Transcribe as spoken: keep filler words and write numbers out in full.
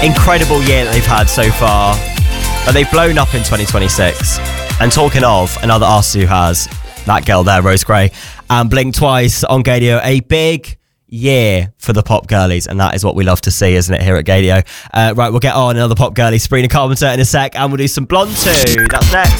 incredible year that they've had so far, but they've blown up in twenty twenty-six. And talking of, another artist who has, that girl there, Rose Gray, and Blink Twice on Gadio, a big year for the pop girlies, and that is what we love to see, isn't it, here at Gadio? Uh, right, we'll get on another pop girlie, Sabrina Carpenter, in a sec, and we'll do some Blonde two. That's next.